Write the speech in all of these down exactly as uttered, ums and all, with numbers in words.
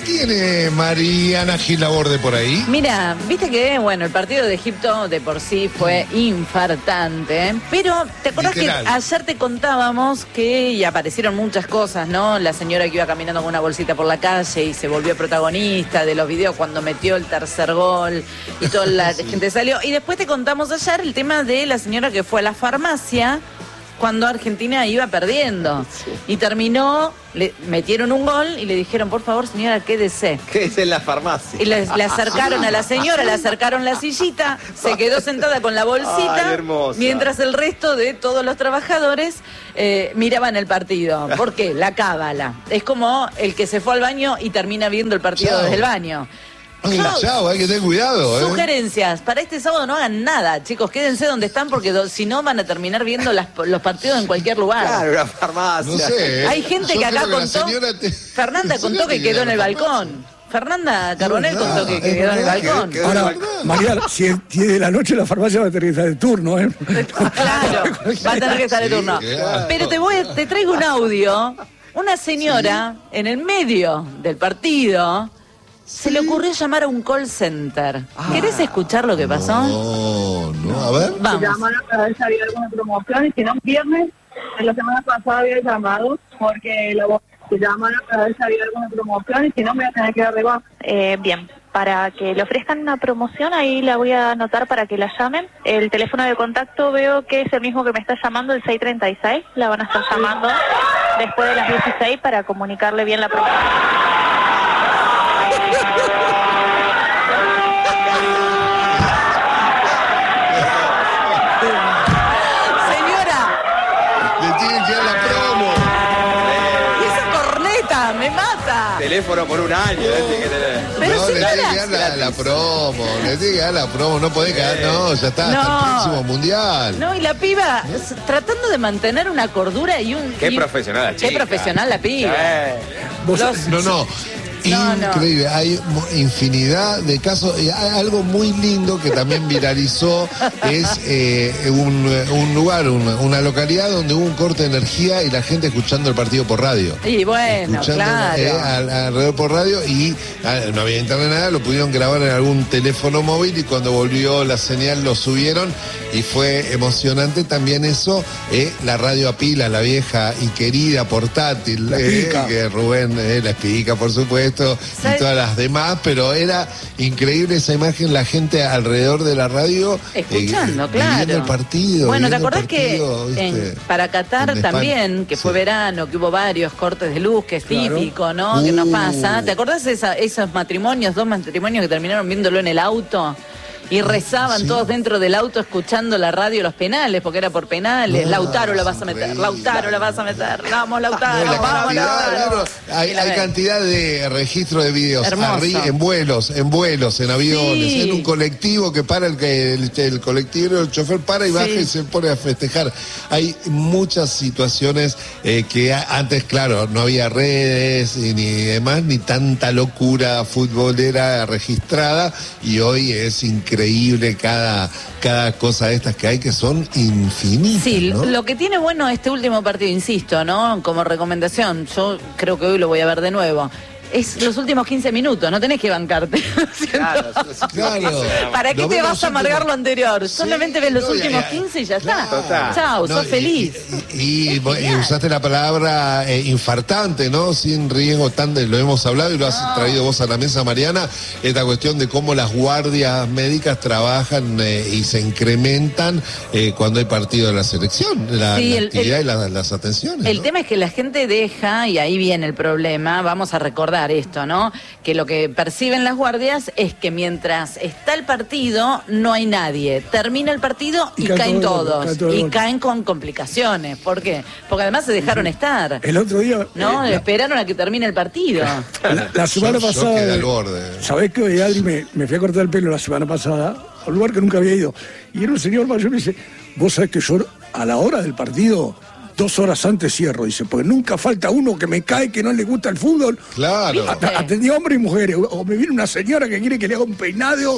tiene Mariana Gil Laborde por ahí? Mira, viste que, bueno, el partido de Egipto de por sí fue infartante, pero ¿te acordás Literal. que ayer te contábamos que y aparecieron muchas cosas, ¿no? La señora que iba caminando con una bolsita por la calle y se volvió protagonista de los videos cuando metió el tercer gol y toda la sí. gente salió. Y después te contamos ayer el tema de la señora que fue a la farmacia cuando Argentina iba perdiendo. Sí. Y terminó, le metieron un gol y le dijeron, por favor, señora, quédese. Quédese en la farmacia. Y le, le acercaron a la señora, le acercaron la sillita, se quedó sentada con la bolsita, Ay, mientras el resto de todos los trabajadores eh, miraban el partido. ¿Por qué? La cábala. Es como el que se fue al baño y termina viendo el partido Chao. desde el baño. Mira, chao, hay que tener cuidado. Sugerencias, ¿eh? Para este sábado no hagan nada, chicos, quédense donde están porque do, si no van a terminar viendo las, los partidos en cualquier lugar. Claro, la farmacia. No sé, ¿eh? Hay gente Yo que acá que contó, te... Fernanda contó que quedó en el balcón. Fernanda Carbonell no, contó que, que quedó en el balcón. Quedó, quedó Ahora, Mariana, si es de la noche la farmacia va a tener que estar de turno, ¿eh? Claro, va a tener que estar de turno. Sí, pero te voy, te traigo un audio. Una señora ¿Sí? en el medio del partido se sí. le ocurrió llamar a un call center. Ah, ¿Querés escuchar lo que pasó? No, no, a ver. Vamos. Llamaron para ver si había alguna promoción y si no, viernes, en la semana pasada había llamado porque la voz se llamaron para ver si había alguna promoción y si no, me voy a tener que dar de baja. Eh, bien, para que le ofrezcan una promoción, ahí la voy a anotar para que la llamen. El teléfono de contacto veo que es el mismo que me está llamando, el seis treinta y seis. La van a estar llamando después de las dieciséis para comunicarle bien la promoción. Señora, le tienen que dar la promo. Esa corneta me mata. Teléfono por un año. No, Pero no le tiene que dar la, la promo, le tiene que dar la promo, no podés quedar, no, ya está, no. hasta el próximo mundial. No, y la piba ¿no? tratando de mantener una cordura y un... Qué y, profesional la chica. Qué profesional la piba. Sí. Los, no, no. No, Increíble, no. Hay infinidad de casos. Hay algo muy lindo que también viralizó es eh, un, un lugar, una, una localidad donde hubo un corte de energía y la gente escuchando el partido por radio. Y bueno, escuchando, claro. Eh, al, alrededor por radio y ah, no había internet nada, lo pudieron grabar en algún teléfono móvil y cuando volvió la señal lo subieron y fue emocionante también eso, eh, la radio a pila, la vieja y querida portátil, la eh, pica. que Rubén, eh, la espica por supuesto. Y todas las demás, pero era increíble esa imagen, la gente alrededor de la radio escuchando, eh, claro, viendo el partido. Bueno, ¿te acordás partido, que en, para Qatar también, que fue sí. verano, que hubo varios cortes de luz, que es claro. típico, ¿no? Uh. Que nos pasa. ¿Te acordás de esa, esos matrimonios, dos matrimonios que terminaron viéndolo en el auto? Y rezaban sí. todos dentro del auto escuchando la radio los penales, porque era por penales. No, Lautaro la vas a meter, Lautaro la vas a meter. Vamos, Lautaro, no, vamos, cantidad, Lautaro. Hay, hay cantidad de registro de videos arri- en vuelos, en vuelos, en aviones, sí. en un colectivo que para el que el, el colectivo, el chofer para y baja sí. y se pone a festejar. Hay muchas situaciones eh, que antes, claro, no había redes y ni demás, ni tanta locura futbolera registrada, y hoy es increíble. Increíble cada, cada cosa de estas que hay que son infinitas. Sí, ¿no? Lo que tiene bueno este último partido, insisto, ¿no? Como recomendación, yo creo que hoy lo voy a ver de nuevo. Es los últimos quince minutos, no tenés que bancarte. Claro, claro. ¿Para qué te vas a amargar lo anterior? Sí, Solamente ves los no, últimos quince y ya está. Total. Chao, no, sos y, feliz. Y, y, y, y usaste la palabra eh, infartante, ¿no? Sin riesgo tan de, lo hemos hablado y lo has no. traído vos a la mesa, Mariana, esta cuestión de cómo las guardias médicas trabajan eh, y se incrementan eh, cuando hay partido de la selección, la, sí, la el, actividad el, y la, las atenciones. El ¿no? tema es que la gente deja, y ahí viene el problema, vamos a recordar esto, ¿no? Que lo que perciben las guardias es que mientras está el partido no hay nadie. Termina el partido y, y caen todos. Cae todo y caen con complicaciones. ¿Por qué? Porque además se dejaron sí. estar. El otro día... No, eh, esperaron la... a que termine el partido. La, la semana yo, pasada... Yo al borde. ¿Sabés qué? Hoy, Adri, me, me fui a cortar el pelo la semana pasada a un lugar que nunca había ido. Y era un señor mayor y me dice, vos sabés que yo a la hora del partido... Dos horas antes cierro, dice, porque nunca falta uno que me cae que no le gusta el fútbol. Claro. Atendí a hombres y mujeres. O me viene una señora que quiere que le haga un peinado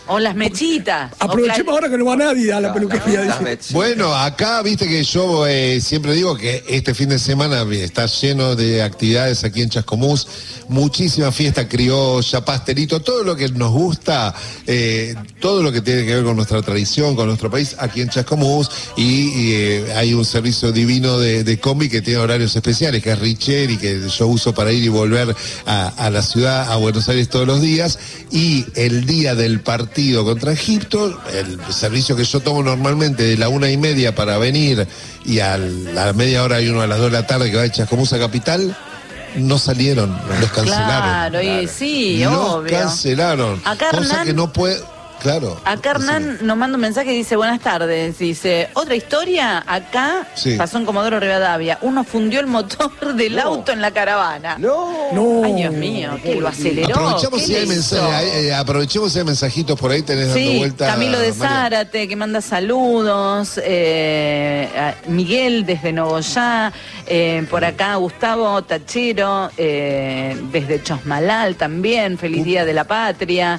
O las mechitas. Aprovechemos ahora que no va nadie a la peluquería. No, bueno, acá viste que yo eh, siempre digo que este fin de semana está lleno de actividades aquí en Chascomús, muchísima fiesta criolla, pastelito, todo lo que nos gusta, eh, todo lo que tiene que ver con nuestra tradición, con nuestro país, aquí en Chascomús, y, y eh, hay un servicio divino de, de combi que tiene horarios especiales, que es Richer, y que yo uso para ir y volver a, a la ciudad, a Buenos Aires todos los días, y el día del partido contra Egipto, el servicio que yo tomo normalmente de la una y media para venir, y a la media hora hay uno a las dos de la tarde que va de Chascomús a Capital, no salieron, los cancelaron. Claro, y sí, los obvio. cancelaron. Acá cosa Hernán, que no puede... Claro. Acá Hernán nos manda un mensaje y dice, buenas tardes, dice, otra historia, acá sí. pasó en Comodoro Rivadavia, uno fundió el motor del no. auto en la caravana. No. no. Ay, Dios mío, que lo aceleró. Aprovechamos si hay mensajes, eh, aprovechemos si hay mensajitos por ahí, tenés sí, dando vuelta. Camilo de Zárate, que manda saludos, eh, Miguel desde Nogoyá, eh, por acá Gustavo Tachero, eh, desde Chosmalal también, feliz Día de la Patria.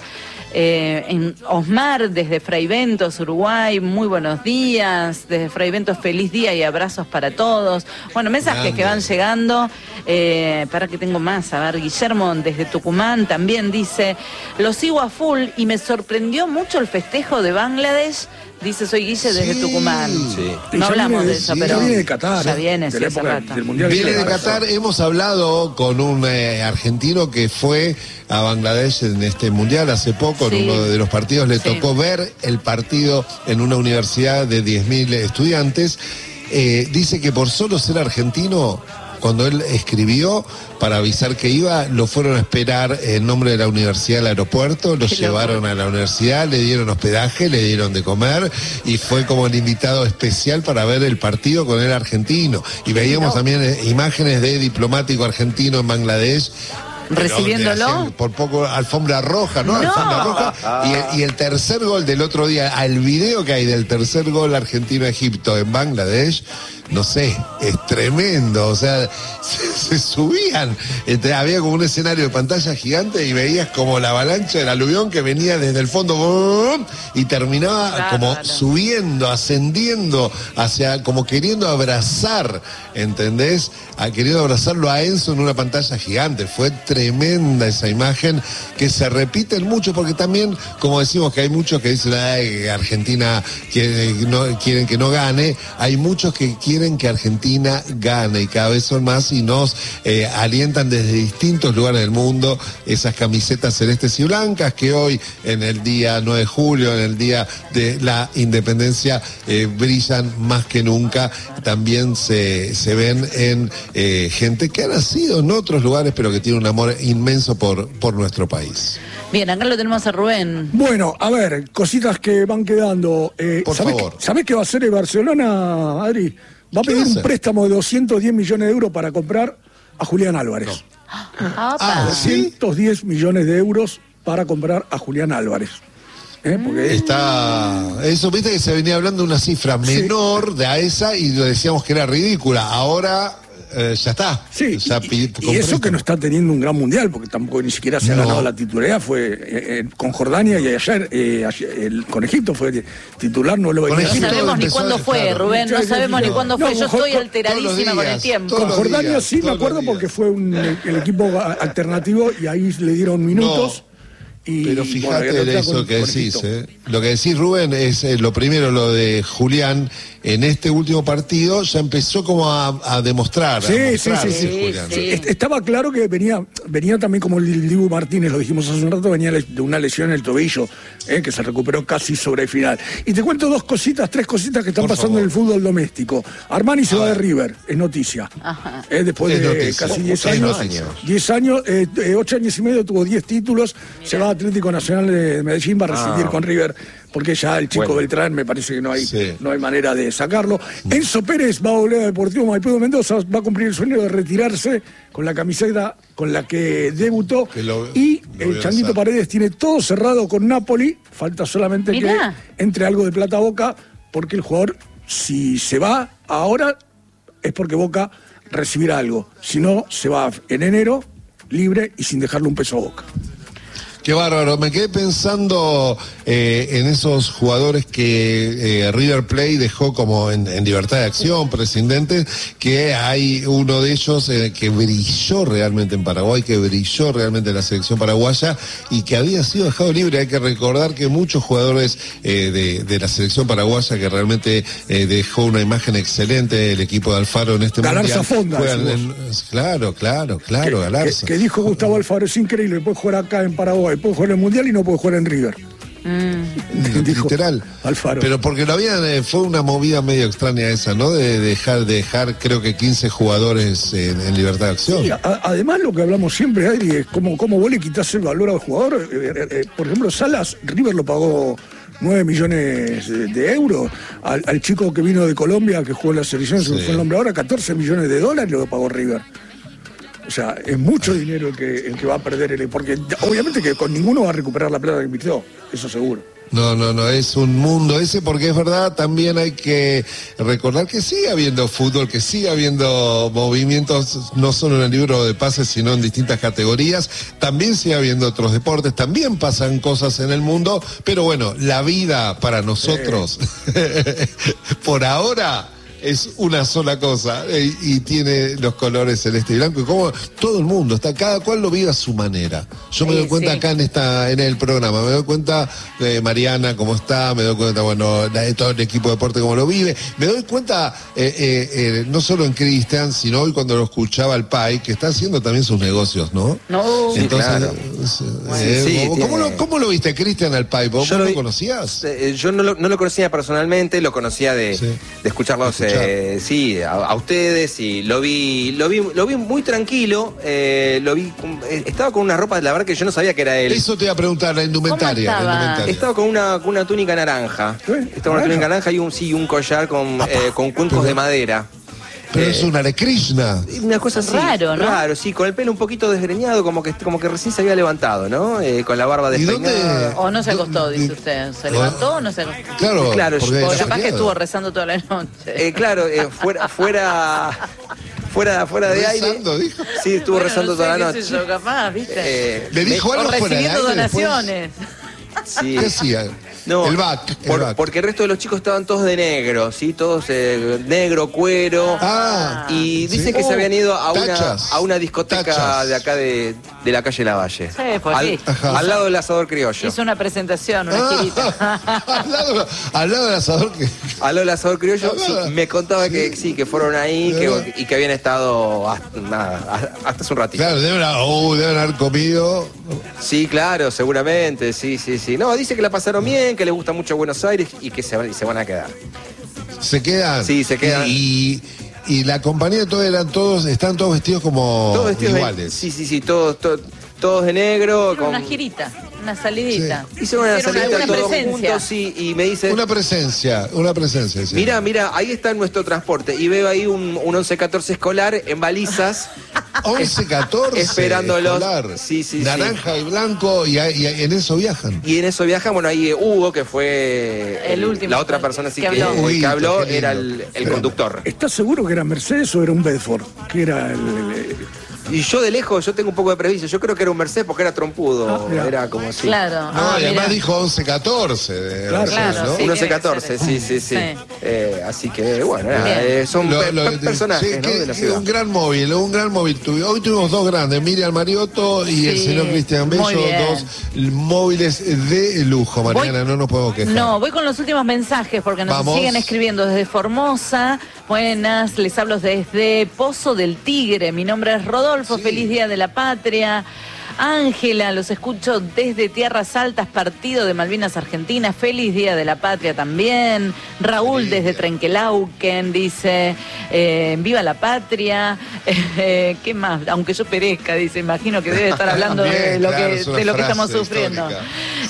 Eh, en Osmar, desde Fray Ventos, Uruguay, muy buenos días. Desde Fray Ventos, feliz día y abrazos para todos. Bueno, mensajes Grande. que van llegando. Eh, para que tengo más. A ver, Guillermo, desde Tucumán, también dice: los sigo a full y me sorprendió mucho el festejo de Bangladesh. Dice, soy Guille desde sí. Tucumán. Sí. No hablamos viene, de eso, sí, pero... Ya viene de Qatar. Ya viene, sí, hace rato. Viene de Qatar. Hemos hablado con un eh, argentino que fue a Bangladesh en este mundial hace poco, sí. en uno de los partidos. Le sí. tocó ver el partido en una universidad de diez mil estudiantes. Eh, dice que por solo ser argentino... Cuando él escribió para avisar que iba, lo fueron a esperar en nombre de la universidad al aeropuerto, lo llevaron a la universidad, le dieron hospedaje, le dieron de comer y fue como el invitado especial para ver el partido con el argentino. Y veíamos no. también eh, imágenes de diplomático argentino en Bangladesh. Recibiéndolo por poco alfombra roja, ¿no? no. Alfombra roja. Y el, y el tercer gol del otro día, al video que hay del tercer gol argentino-Egipto en Bangladesh, no sé, es tremendo, o sea, se, se subían, este, había como un escenario de pantalla gigante y veías como la avalancha del aluvión que venía desde el fondo ¡bum! Y terminaba claro, como claro. subiendo, ascendiendo, hacia, como queriendo abrazar, ¿entendés? A, queriendo abrazarlo a Enzo en una pantalla gigante. Fue tremenda esa imagen que se repiten mucho porque también, como decimos que hay muchos que dicen que Argentina quiere, no, quieren que no gane, hay muchos que quieren quieren que Argentina gane y cada vez son más y nos eh, alientan desde distintos lugares del mundo esas camisetas celestes y blancas que hoy en el día nueve de julio, en el día de la independencia, eh, brillan más que nunca. También se, se ven en eh, gente que ha nacido en otros lugares pero que tiene un amor inmenso por, por nuestro país. Bien, acá lo tenemos a Rubén. Bueno, a ver, cositas que van quedando. Eh, por ¿sabés favor. Que, ¿Sabés qué va a hacer el Barcelona, Adri? Va a pedir un préstamo de doscientos diez millones de euros para comprar a Julián Álvarez. No. Ah, doscientos diez millones de euros para comprar a Julián Álvarez. ¿Eh? Porque está eso, viste que se venía hablando de una cifra menor sí. de a esa y lo decíamos que era ridícula. Ahora eh, ya está. Sí, ya y, y eso que no está teniendo un gran mundial, porque tampoco ni siquiera se ha no. ganado la titularidad, fue eh, eh, con Jordania y ayer, eh, ayer el, con Egipto fue titular, no lo venía. No sabemos ni cuándo fue, claro. Rubén, no sabemos no. ni cuándo fue, no, yo estoy alteradísima días, con el tiempo. Con Jordania días, sí me acuerdo porque fue un, el equipo alternativo y ahí le dieron minutos. No. Y, Pero fíjate bueno, eso con, que decís, eh. lo que decís, Rubén, es eh, lo primero, lo de Julián, en este último partido ya empezó como a, a demostrar. Sí, a mostrar, sí, sí, sí, Julián. sí. Estaba claro que venía venía también como el Dibu Martínez, lo dijimos hace un rato, venía de una lesión en el tobillo, eh, que se recuperó casi sobre el final. Y te cuento dos cositas, tres cositas que están Por pasando favor. en el fútbol doméstico. Armani se a va ver. de River, es noticia. Eh, después es de noticia. casi diez años, diez años, eh, eh, ocho años y medio, tuvo diez títulos, Mira. se va a Atlético Nacional de Medellín, va a residir ah. con River, porque ya el chico bueno. Beltrán me parece que no hay, sí. no hay manera de sacarlo. Enzo Pérez va a volver a Deportivo Maipú de Mendoza, va a cumplir el sueño de retirarse con la camiseta con la que debutó. Que lo, y lo el Changuito Paredes tiene todo cerrado con Napoli, falta solamente Mirá. que entre algo de plata a Boca, porque el jugador, si se va ahora, es porque Boca recibirá algo. Si no, se va en enero, libre y sin dejarle un peso a Boca. Qué bárbaro, me quedé pensando eh, en esos jugadores que eh, River Plate dejó como en, en libertad de acción, prescindentes, que hay uno de ellos eh, que brilló realmente en Paraguay, que brilló realmente en la selección paraguaya y que había sido dejado libre. Hay que recordar que muchos jugadores eh, de, de la selección paraguaya que realmente eh, dejó una imagen excelente el equipo de Alfaro en este Galarza mundial. Fonda, Juegan en, claro, claro, claro, que, Galarza. Que, que dijo Gustavo Alfaro, es increíble, puede jugar acá en Paraguay, puede jugar en el Mundial y no puede jugar en River. Mm. Dijo Literal. Alfaro. Pero porque lo habían, eh, fue una movida medio extraña esa, ¿no? De dejar, de dejar creo que quince jugadores en, en libertad de acción. Sí, a, además lo que hablamos siempre, Adri, es cómo, cómo vos le quitas el valor al jugador. Eh, eh, eh, por ejemplo, Salas, River lo pagó nueve millones de euros. Al, al chico que vino de Colombia, que jugó en la selección, se me fue el nombre ahora, catorce millones de dólares lo pagó River. O sea, es mucho dinero el que, el que va a perder, el, porque obviamente que con ninguno va a recuperar la plata que invirtió, eso seguro. No, no, no, es un mundo ese, porque es verdad, también hay que recordar que sigue habiendo fútbol, que sigue habiendo movimientos, no solo en el libro de pases, sino en distintas categorías, también sigue habiendo otros deportes, también pasan cosas en el mundo, pero bueno, la vida para nosotros, eh. por ahora, es una sola cosa eh, y tiene los colores celeste y blanco y como todo el mundo está, cada cual lo vive a su manera. Yo me sí, doy cuenta sí. acá en esta en el programa, me doy cuenta de Mariana cómo está, me doy cuenta, bueno, de todo el equipo de deporte cómo lo vive, me doy cuenta eh, eh, eh, no solo en Cristian, sino hoy cuando lo escuchaba el Pai, que está haciendo también sus negocios, ¿no? No, entonces, sí, claro. eh, sí, sí, ¿cómo, tiene... lo, ¿Cómo lo viste, Cristian, al Pai? ¿Vos, yo ¿vos lo, lo conocías? Eh, yo no lo, no lo conocía personalmente, lo conocía de, sí. de escucharlos. Eh, Eh, sí, a, a ustedes y lo vi, lo vi, lo vi muy tranquilo, eh, lo vi, eh, estaba con una ropa, la verdad que yo no sabía que era él. Eso te iba a preguntar, la indumentaria. ¿Cómo estaba? La indumentaria. Estaba con una, con una túnica naranja, ¿Eh? estaba con una túnica naranja y un, sí, un collar con, eh, con cuencos Pero, de madera. Pero eh, es una de Krishna. Una cosa así. Raro, ¿no? Raro, sí, con el pelo un poquito desgreñado, como que, como que recién se había levantado, ¿no? Eh, con la barba despeinada. O no se acostó, dice usted. ¿Se levantó o no se acostó? Claro, claro, porque capaz feriado. Que estuvo rezando toda la noche. Eh, claro, eh, fuera, fuera, fuera, fuera de rezando, aire. Dijo. Sí, estuvo bueno, rezando no sé, toda la qué noche. sé yo, capaz, ¿viste? Eh, Le dijo o algo fuera de recibiendo aire, donaciones. Sí. ¿Qué hacía? No, el back, el por, back. Porque el resto de los chicos estaban todos de negro, ¿sí? Todos eh, negro, cuero. Ah, y dicen sí. que se habían ido a una, Tachas. a una discoteca Tachas. de acá de, de la calle Lavalle. Sí, pues al, sí. al lado del asador criollo. Hizo una presentación, una Ah, girita. al, lado, al lado del asador que... Al lado del asador criollo, Ah, sí, me contaba sí. que sí, que fueron ahí que, y que habían estado hasta, nada, hasta hace un ratito. Claro, deben, oh, deben haber comido. Sí, claro, seguramente, sí, sí, sí. No, dice que la pasaron bien, que les gusta mucho Buenos Aires y que se, y se van a quedar. ¿Se quedan? Sí, se quedan. Y, y la compañía de todos eran todos, están todos vestidos como Todos vestidos iguales. de, sí, sí, sí, todos, todos, todos de negro. Con... Una girita, una salidita. Sí. Hicieron una Hicieron salidita una todos presencia. juntos, sí, y me dice... Una presencia, una presencia. Sí. Mira, mira, ahí está nuestro transporte. Y veo ahí un, un once catorce escolar en balizas. once catorce. Esperándolos. Escolar, Sí, sí, naranja sí. y blanco, y, y en eso viajan. Y en eso viaja, bueno, ahí Hugo, que fue El último la otra que- persona sí que que, habló. que, que habló, Uy, qué era lindo. el, el conductor. ¿Estás seguro que era Mercedes o era un Bedford? Que era el... el- Y yo de lejos, yo tengo un poco de prejuicio. Yo creo que era un Mercedes porque era trompudo. Ah, mira. Era como así. Claro. No, ah, y además mirá. dijo once catorce. de- Claro, Claro, ¿no? sí. un once tiene que catorce, ser. sí, sí, sí. Sí. Eh, así que, bueno, nada, Bien. eh, son Lo- pe- lo- pe- personajes, sí, ¿no? que- de la ciudad. Un gran móvil, un gran móvil. Tuvi- Hoy tuvimos dos grandes, Miriam Mariotto y el Sí, señor Cristian Bello, muy bien. dos móviles de lujo, Mariana, Voy- no nos podemos quejar. No, voy con los últimos mensajes porque nos Vamos. siguen escribiendo desde Formosa. Buenas, les hablo desde Pozo del Tigre. Mi nombre es Rodolfo, Sí. feliz Día de la Patria. Ángela, los escucho desde Tierras Altas, partido de Malvinas Argentina. Feliz Día de la Patria también. Raúl Feliz desde día. Trenquelauquen dice, eh, viva la patria. Eh, ¿Qué más? Aunque yo perezca, dice, imagino que debe estar hablando de Bien, lo claro, que, es una de lo que frase estamos sufriendo. histórica.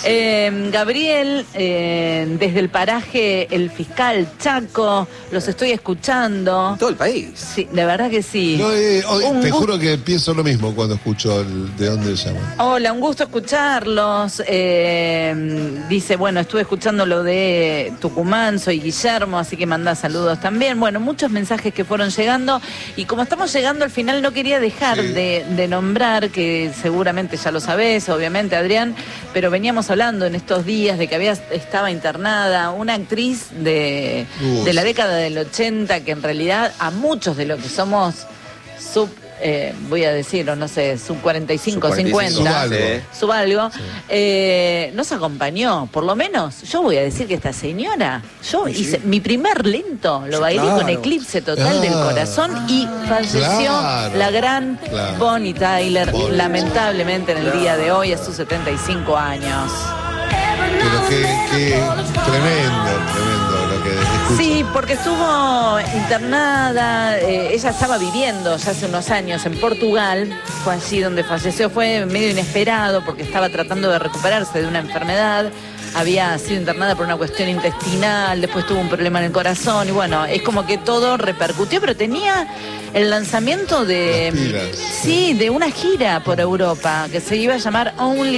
Eh, Gabriel, eh, desde el paraje El Fiscal Chaco, los estoy escuchando. Todo el país. Sí, de verdad que sí. No, eh, hoy Un te gusto. juro que pienso lo mismo cuando escucho el, de dónde se llama. Hola, un gusto escucharlos. Eh, dice, bueno, estuve escuchando lo de Tucumán, soy Guillermo, así que mandá saludos también. Bueno, muchos mensajes que fueron llegando y como estamos llegando al final no quería dejar sí. de, de nombrar, que seguramente ya lo sabés, obviamente, Adrián, pero veníamos hablando en estos días de que había estaba internada una actriz de, de la década del ochenta que en realidad a muchos de los que somos sub Eh, voy a decir, o no sé, sub cuarenta y cinco, cincuenta, sub algo, sí. eh, nos acompañó, por lo menos, yo voy a decir que esta señora, yo sí, hice sí. mi primer lento, lo sí, bailé claro. con Eclipse Total ah, del Corazón y falleció claro, la gran claro. Bonnie Tyler, Bonnie. lamentablemente en el claro. día de hoy a sus setenta y cinco años. Pero qué, qué tremendo, tremendo lo que escucho. Sí, porque estuvo internada, eh, ella estaba viviendo ya hace unos años en Portugal, fue allí donde falleció, fue medio inesperado porque estaba tratando de recuperarse de una enfermedad, había sido internada por una cuestión intestinal, después tuvo un problema en el corazón y bueno, es como que todo repercutió, pero tenía el lanzamiento de, sí, de una gira por Europa que se iba a llamar Only